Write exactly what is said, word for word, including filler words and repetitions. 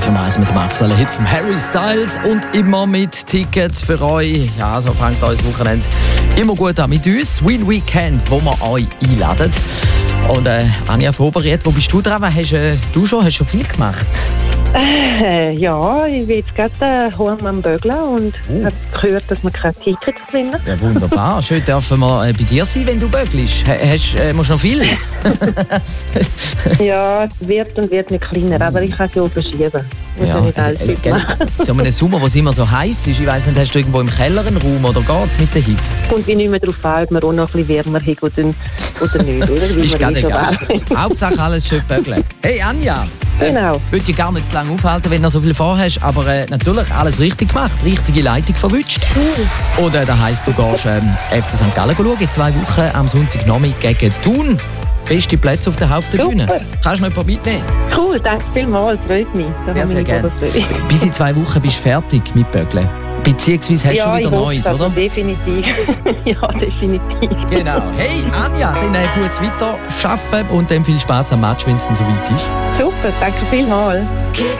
F M eins mit dem aktuellen Hit von Harry Styles und immer mit Tickets für euch. Ja, so fängt euer Wochenende immer gut an mit uns. Win Weekend, wo wir euch einladen. Und äh, Anja von Oberried, wo bist du dran? Was hast äh, du schon, hast schon viel gemacht? Äh, ja, ich will jetzt gerade äh, Horn am Bögeln und Oh. habe gehört, dass wir keine Tickets gewinnen. Ja, wunderbar. Schön dürfen wir äh, bei dir sein, wenn du bögelst. Ha- Hast, äh, musst du noch viel? Ja, es wird und wird nicht kleiner, aber ich kann es ja verschieben. Muss ja nicht alles äh, fit gell, machen. so einem Sommer, wo es immer so heiß ist, ich weiss nicht, hast du irgendwo im Keller einen Raum oder geht's mit der Hitze? Kommt wie nicht mehr darauf an, ob man auch noch ein bisschen wärmer hat oder, oder nicht, oder? Wie Ist man gerade eh so egal. weiß. Hauptsache alles schön bögeln. Hey Anja! Genau. Ich würde dich gar nicht zu lange aufhalten, wenn du noch so viel vorhast, aber äh, natürlich alles richtig gemacht, richtige Leitung verwünscht. Und äh, das heisst, du gehst ähm, F C Sankt Gallen schauen, in zwei Wochen am Sonntagnachmittag gegen Thun. Beste Plätze auf der Haupttribüne. Super. Kannst du noch jemanden mitnehmen? Cool, danke vielmals, freut mich. Da Sehr, habe sehr ich gerne. mich sehr gefreut. Bis in zwei Wochen bist du fertig mit Bögeln. Beziehungsweise hast du Ja, schon ich wieder hoffe, Neues, also oder? definitiv. Ja, definitiv. Genau. Hey Anja, dann äh, gutes Weiterarbeiten und dann viel Spass am Match, wenn es dann soweit ist. Super, danke vielmals. Kiss